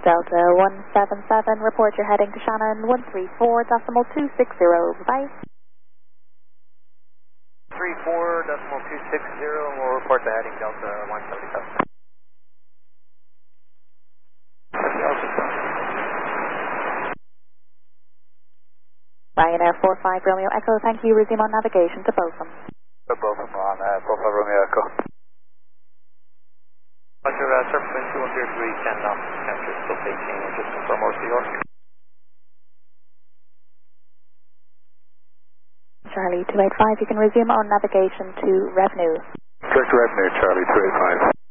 Delta 177, report you're heading to Shannon 134.260. Bye. 34.260, we'll report the heading Delta 177. Ryanair 45 Romeo Echo, thank you. Resume on navigation to Botham. To Botham on 45 Romeo Echo. Roger, surface wind 210 degrees, 10 knots, temperature plus 18, just confirm OCR. Charlie 285, you can resume on navigation to Revenue. Direct Revenue, Charlie 285.